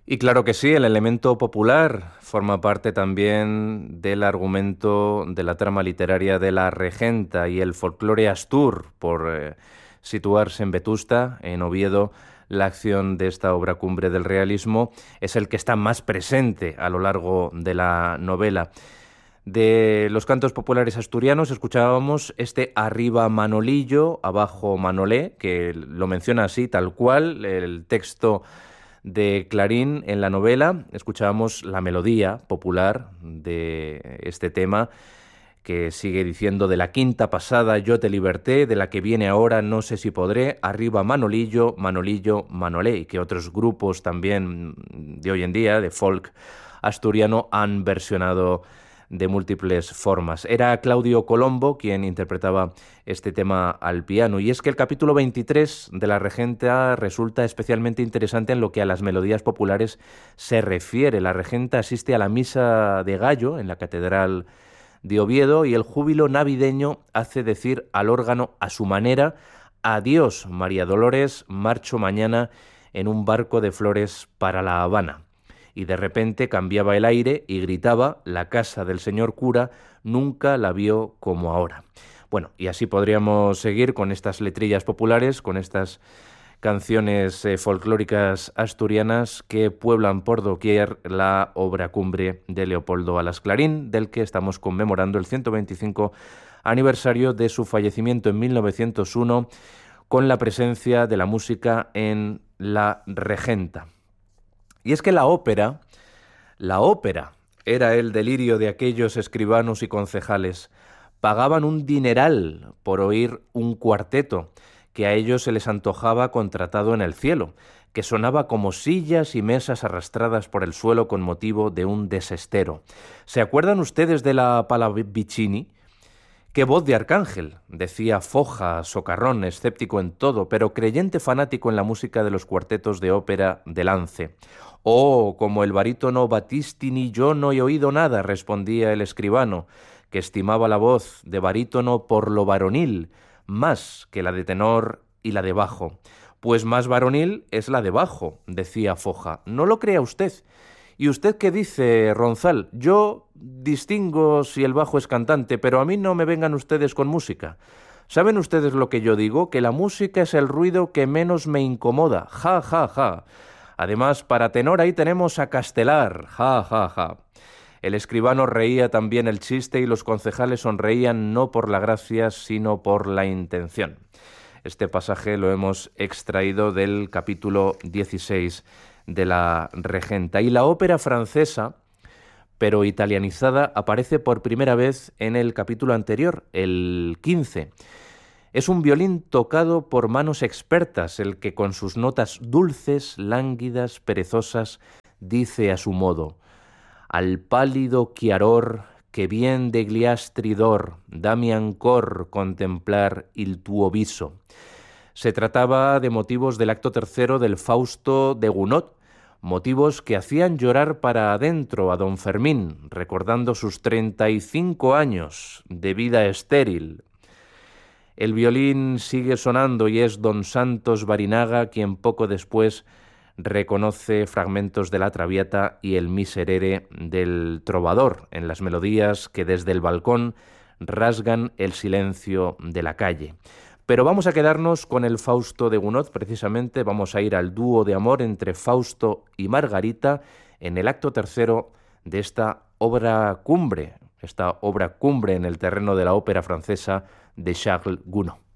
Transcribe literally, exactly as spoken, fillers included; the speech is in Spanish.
Y claro que sí, el elemento popular forma parte también del argumento de la trama literaria de La Regenta y el folclore astur, por eh, situarse en Vetusta, en Oviedo. La acción de esta obra cumbre del realismo es el que está más presente a lo largo de la novela. De los cantos populares asturianos escuchábamos este Arriba Manolillo, abajo Manolé, que lo menciona así, tal cual, el texto de Clarín en la novela. Escuchábamos la melodía popular de este tema, que sigue diciendo: de la quinta pasada yo te liberté, de la que viene ahora no sé si podré, arriba Manolillo, Manolillo, Manolé, y que otros grupos también de hoy en día, de folk asturiano, han versionado de múltiples formas. Era Claudio Colombo quien interpretaba este tema al piano, y es que el capítulo veintitrés de La Regenta resulta especialmente interesante en lo que a las melodías populares se refiere. La Regenta asiste a la misa de gallo en la catedral de Oviedo y el júbilo navideño hace decir al órgano a su manera: adiós, María Dolores, marcho mañana en un barco de flores para La Habana. Y de repente cambiaba el aire y gritaba: la casa del señor cura nunca la vio como ahora. Bueno, y así podríamos seguir con estas letrillas populares, con estas canciones eh, folclóricas asturianas que pueblan por doquier la obra cumbre de Leopoldo Alas Clarín, del que estamos conmemorando el ciento veinticinco aniversario de su fallecimiento en mil novecientos uno, con la presencia de la música en La Regenta. Y es que la ópera, la ópera, era el delirio de aquellos escribanos y concejales. Pagaban un dineral por oír un cuarteto que a ellos se les antojaba contratado en el cielo, que sonaba como sillas y mesas arrastradas por el suelo con motivo de un desestero. ¿Se acuerdan ustedes de la Pallavicini? ¡Qué voz de arcángel!, decía Foja, socarrón, escéptico en todo, pero creyente fanático en la música de los cuartetos de ópera de Lance. «Oh, como el barítono Battisti ni yo no he oído nada», respondía el escribano, que estimaba la voz de barítono por lo varonil, más que la de tenor y la de bajo. «Pues más varonil es la de bajo», decía Foja. «No lo crea usted». «¿Y usted qué dice, Ronzal? Yo distingo si el bajo es cantante, pero a mí no me vengan ustedes con música. ¿Saben ustedes lo que yo digo? Que la música es el ruido que menos me incomoda. Ja, ja, ja. Además, para tenor ahí tenemos a Castelar. Ja, ja, ja». El escribano reía también el chiste y los concejales sonreían no por la gracia, sino por la intención. Este pasaje lo hemos extraído del capítulo dieciséis de La Regenta. Y la ópera francesa, pero italianizada, aparece por primera vez en el capítulo anterior, el quince. Es un violín tocado por manos expertas, el que con sus notas dulces, lánguidas, perezosas, dice a su modo: «Al pálido chiaror que bien de gliastridor, dami ancor contemplar il tuo viso». Se trataba de motivos del acto tercero del Fausto de Gounod, motivos que hacían llorar para adentro a don Fermín, recordando sus treinta y cinco años de vida estéril. El violín sigue sonando y es don Santos Barinaga quien poco después reconoce fragmentos de la Traviata y el Miserere del Trovador en las melodías que desde el balcón rasgan el silencio de la calle. Pero vamos a quedarnos con el Fausto de Gounod, precisamente vamos a ir al dúo de amor entre Fausto y Margarita en el acto tercero de esta obra cumbre, esta obra cumbre en el terreno de la ópera francesa de Charles Gounod.